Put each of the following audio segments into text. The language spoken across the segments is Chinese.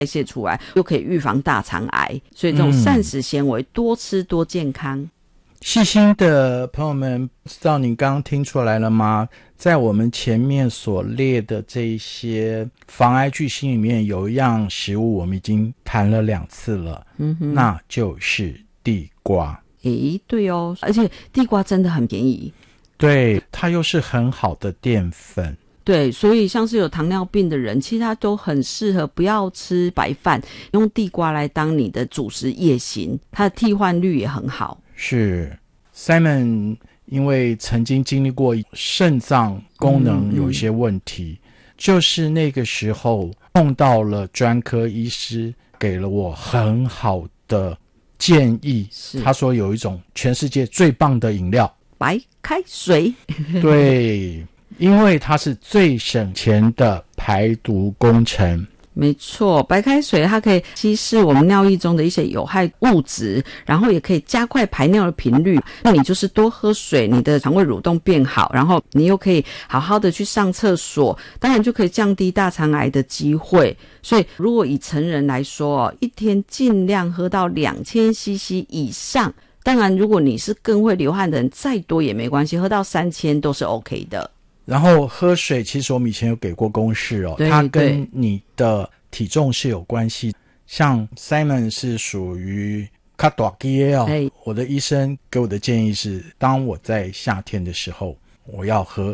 代谢出来，又可以预防大肠癌，所以这种膳食纤维多吃多健康。 细心的朋友们，不知道你刚刚听出来了吗？在我们前面所列的这些防癌巨星里面，有一样食物我们已经谈了2次了，那就是地瓜。 对哦，而且地瓜真的很便宜。 对，它又是很好的淀粉。 对，所以像是有糖尿病的人，其实他都很适合不要吃白饭，用地瓜来当你的主食夜行，它的替换率也很好。 是 Simon 因为曾经经历过肾脏功能有一些问题，就是那个时候碰到了专科医师，给了我很好的建议。他说有一种全世界最棒的饮料， 白开水。 对，因为它是最省钱的排毒工程。 没错，白开水它可以稀释我们尿液中的一些有害物质，然后也可以加快排尿的频率。那你就是多喝水，你的肠胃蠕动变好，然后你又可以好好的去上厕所，当然就可以降低大肠癌的机会。所以如果以成人来说，一天尽量喝到2000cc 以上，当然如果你是更会流汗的人，再多也没关系，喝到3000都是 OK 的。 然后喝水，其实我们以前有给过公式哦，它跟你的体重是有关系。像 Simon 是属于较大肌的哦，我的医生给我的建议是，当我在夏天的时候，我要喝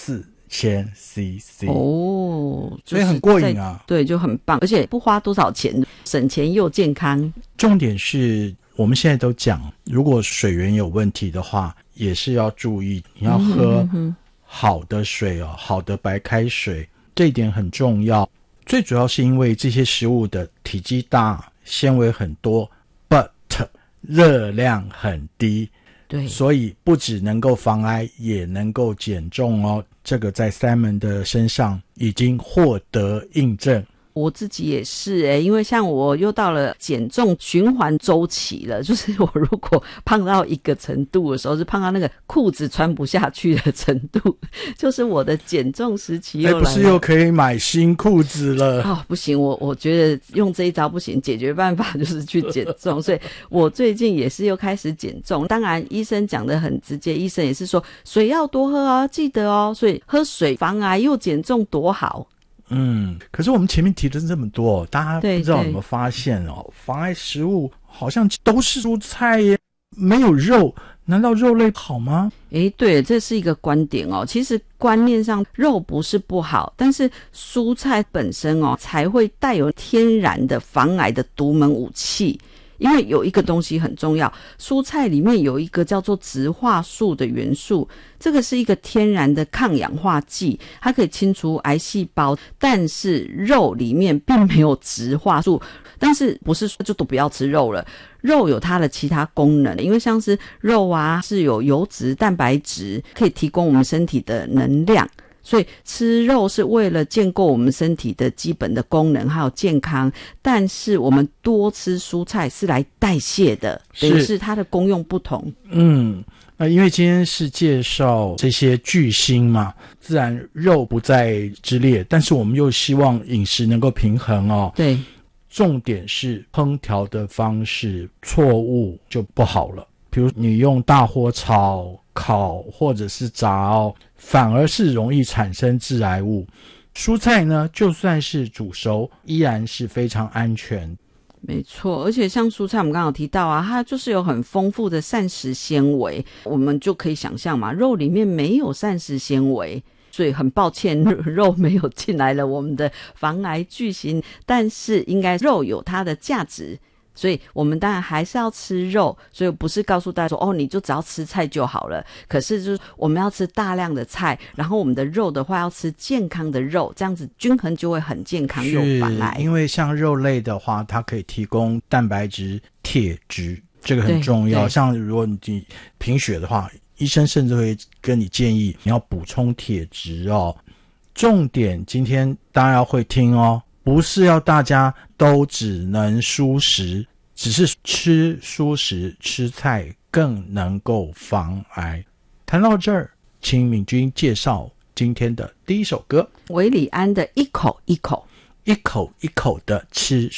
4000cc 哦，所以很过瘾啊。 对，就很棒，而且不花多少钱，省钱又健康。 重点是我们现在都讲，如果水源有问题的话，也是要注意，你要喝好的水哦，好的白开水，这一点很重要。最主要是因为这些食物的体积大，纤维很多 ，but 热量很低， 对， 所以不只能够防癌，也能够减重哦。这个在 Simon 的身上已经获得印证。 我自己也是因为像我又到了减重循环周期了，就是我如果胖到一个程度的时候，是胖到那个裤子穿不下去的程度，就是我的减重时期又来了。 不是又可以买新裤子了？ 不行，我觉得用这一招不行，解决办法就是去减重。所以我最近也是又开始减重。当然医生讲得很直接，医生也是说水要多喝哦，记得哦，所以喝水防癌又减重多好。 可是我们前面提的这么多，大家不知道有没有发现哦，防癌食物好像都是蔬菜耶，没有肉，难道肉类好吗？ 对，这是一个观点哦。其实观念上肉不是不好，但是蔬菜本身才会带有天然的防癌的独门武器。因为有一个东西很重要，蔬菜里面有一个叫做植化素的元素，这个是一个天然的抗氧化剂，它可以清除癌细胞，但是肉里面并没有植化素。但是不是说就都不要吃肉了，肉有它的其他功能，因为像是肉是有油脂、蛋白质，可以提供我们身体的能量。所以吃肉是为了建构我们身体的基本的功能还有健康，但是我们多吃蔬菜是来代谢的，等于是它的功用不同。 因为今天是介绍这些巨星嘛，自然肉不在之列，但是我们又希望饮食能够平衡哦。 对， 重点是烹调的方式错误就不好了。比如你用大火炒、烤或者是炸反而是容易产生致癌物。蔬菜呢，就算是煮熟，依然是非常安全。 没错，而且像蔬菜我们刚刚有提到它就是有很丰富的膳食纤维，我们就可以想象嘛，肉里面没有膳食纤维，所以很抱歉肉没有进来了我们的防癌巨星，但是应该肉有它的价值，所以我们当然还是要吃肉。所以不是告诉大家说你就只要吃菜就好了，可是就是我们要吃大量的菜，然后我们的肉的话要吃健康的肉，这样子均衡就会很健康又防癌。 因为像肉类的话，它可以提供蛋白质、铁质，这个很重要。像如果你贫血的话，医生甚至会跟你建议你要补充铁质哦。重点今天当然要会听哦，不是要大家都只能蔬食，只是吃蔬食吃菜更能够防癌。谈到这儿，请敏君介绍今天的第一首歌， 韦礼安的一口一口。 一口一口的吃